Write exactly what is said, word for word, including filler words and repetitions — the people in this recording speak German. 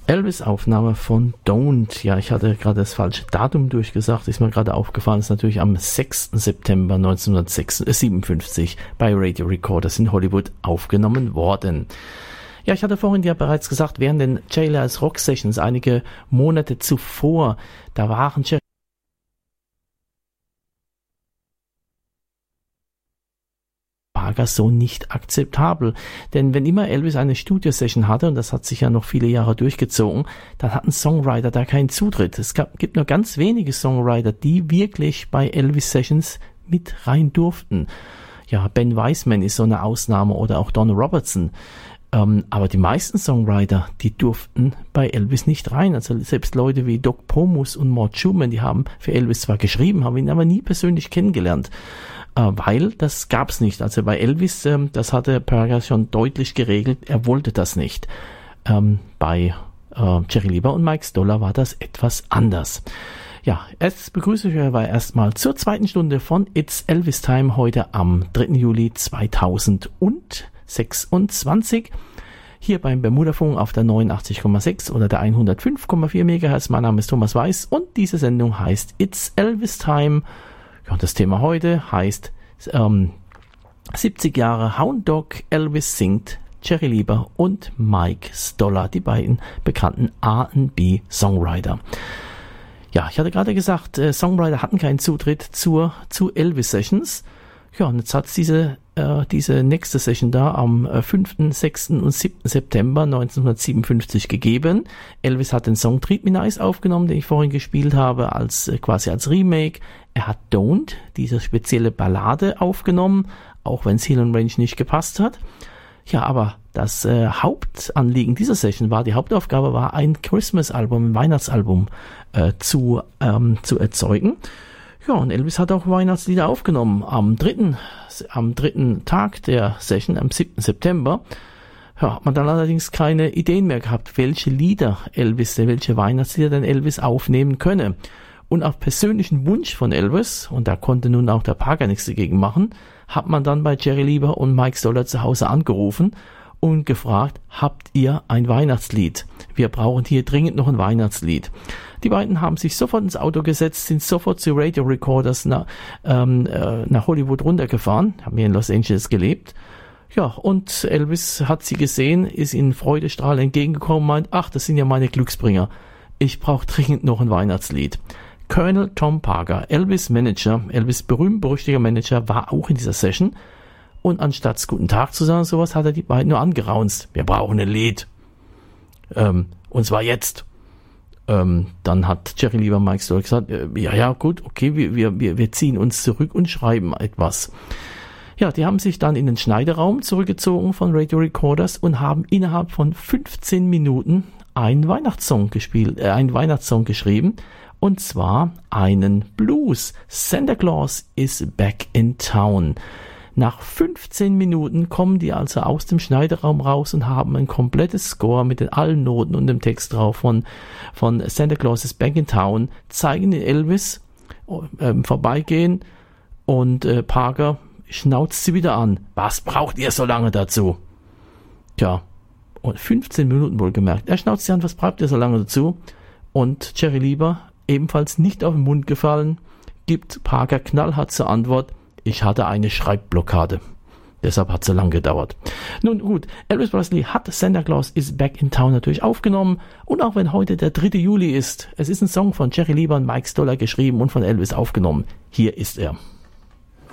Elvis-Aufnahme von Don't. Ja, ich hatte gerade das falsche Datum durchgesagt, ist mir gerade aufgefallen, ist natürlich am sechsten September neunzehnhundertsiebenundfünfzig bei Radio Recorders in Hollywood aufgenommen worden. Ja, ich hatte vorhin ja bereits gesagt, während den Jailhouse Rock Sessions einige Monate zuvor, da waren Jerry Parker so nicht akzeptabel. Denn wenn immer Elvis eine Studiosession hatte, und das hat sich ja noch viele Jahre durchgezogen, dann hatten Songwriter da keinen Zutritt. Es gab, gibt nur ganz wenige Songwriter, die wirklich bei Elvis-Sessions mit rein durften. Ja, Ben Weisman ist so eine Ausnahme oder auch Don Robertson. Ähm, aber die meisten Songwriter, die durften bei Elvis nicht rein. Also selbst Leute wie Doc Pomus und Mort Schumann, die haben für Elvis zwar geschrieben, haben ihn aber nie persönlich kennengelernt. Weil das gab's nicht. Also bei Elvis, ähm, das hatte Parker schon deutlich geregelt, er wollte das nicht. Ähm, bei äh, Jerry Lieber und Mike Stoller war das etwas anders. Ja, jetzt begrüße ich euch aber erstmal zur zweiten Stunde von It's Elvis Time heute am dritten Juli zweitausendsechsundzwanzig. Hier beim Bermudafunk auf der neunundachtzig Komma sechs oder der hundertfünf Komma vier Megahertz. Mein Name ist Thomas Weiß und diese Sendung heißt It's Elvis Time. Ja, und das Thema heute heißt ähm, siebzig Jahre Hound Dog, Elvis singt, Jerry Lieber und Mike Stoller, die beiden bekannten R and B Songwriter. Ja, ich hatte gerade gesagt, äh, Songwriter hatten keinen Zutritt zur, zu Elvis Sessions. Ja, und jetzt hat es diese, äh, diese nächste Session da am äh, fünften, sechsten und siebten September neunzehnhundertsiebenundfünfzig gegeben. Elvis hat den Song Treat Me Nice aufgenommen, den ich vorhin gespielt habe, als äh, quasi als Remake. Er hat Don't, diese spezielle Ballade, aufgenommen, auch wenn es Hill and Range nicht gepasst hat. Ja, aber das äh, Hauptanliegen dieser Session war, die Hauptaufgabe war, ein Christmas-Album, ein Weihnachtsalbum äh, zu, ähm, zu erzeugen. Ja, und Elvis hat auch Weihnachtslieder aufgenommen am dritten, am dritten Tag der Session, am siebten September. Ja, hat man dann allerdings keine Ideen mehr gehabt, welche Lieder Elvis, welche Weihnachtslieder denn Elvis aufnehmen könne. Und auf persönlichen Wunsch von Elvis, und da konnte nun auch der Parker nichts dagegen machen, hat man dann bei Jerry Lieber und Mike Stoller zu Hause angerufen und gefragt, habt ihr ein Weihnachtslied? Wir brauchen hier dringend noch ein Weihnachtslied. Die beiden haben sich sofort ins Auto gesetzt, sind sofort zu Radio Recorders nach, ähm, äh, nach Hollywood runtergefahren, haben hier in Los Angeles gelebt. Ja, und Elvis hat sie gesehen, ist ihnen freudestrahlend entgegengekommen, meint, ach, das sind ja meine Glücksbringer. Ich brauche dringend noch ein Weihnachtslied. Colonel Tom Parker, Elvis Manager, Elvis berühmt-berüchtiger Manager, war auch in dieser Session. Und anstatt Guten Tag zu sagen, sowas, hat er die beiden nur angeraunzt. Wir brauchen ein Lied. Ähm, und zwar jetzt. Ähm, dann hat Jerry Lieber Mike Stoller gesagt, äh, ja, ja, gut, okay, wir, wir, wir, wir ziehen uns zurück und schreiben etwas. Ja, die haben sich dann in den Schneideraum zurückgezogen von Radio Recorders und haben innerhalb von fünfzehn Minuten einen Weihnachtssong gespielt, äh, einen Weihnachtssong geschrieben. Und zwar einen Blues. Santa Claus is back in town. Nach fünfzehn Minuten kommen die also aus dem Schneideraum raus und haben ein komplettes Score mit den allen Noten und dem Text drauf von, von Santa Claus is back in town, zeigen den Elvis äh, vorbeigehen und äh, Parker schnauzt sie wieder an. Was braucht ihr so lange dazu? Tja, und fünfzehn Minuten wohlgemerkt. Er schnauzt sie an, was braucht ihr so lange dazu? Und Jerry Lieber, ebenfalls nicht auf den Mund gefallen, gibt Parker knallhart zur Antwort, ich hatte eine Schreibblockade. Deshalb hat es so lange gedauert. Nun gut, Elvis Presley hat Santa Claus is back in town natürlich aufgenommen. Und auch wenn heute der dritte Juli ist, es ist ein Song von Jerry Lieber und Mike Stoller geschrieben und von Elvis aufgenommen. Hier ist er.